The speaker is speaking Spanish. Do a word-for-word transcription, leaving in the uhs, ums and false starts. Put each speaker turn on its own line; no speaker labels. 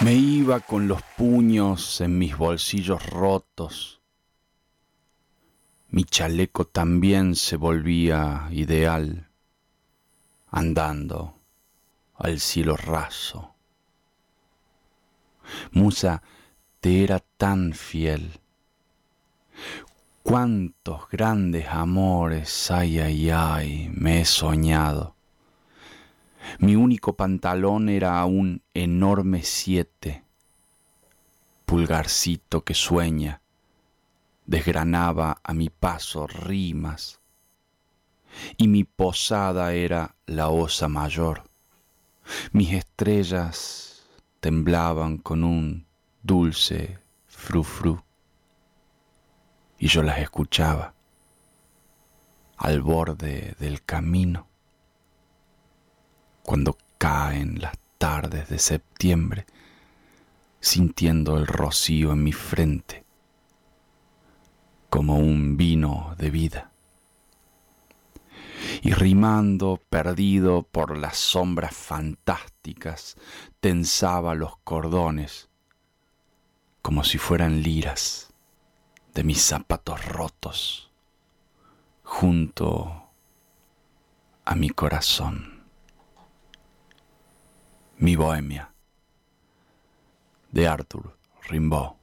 Me iba con los puños en mis bolsillos rotos. Mi chaleco también se volvía ideal, andando al cielo raso. Musa, te era tan fiel. Cuántos grandes amores, ay, ay, ay, me he soñado. Mi único pantalón era un enorme siete, pulgarcito que sueña, desgranaba a mi paso rimas, y mi posada era la osa mayor. Mis estrellas temblaban con un dulce frufru, y yo las escuchaba al borde del camino, cuando caen las tardes de septiembre, sintiendo el rocío en mi frente como un vino de vida. Y rimando, perdido por las sombras fantásticas, tensaba los cordones como si fueran liras de mis zapatos rotos junto a mi corazón. Mi bohemia, de Arthur Rimbaud.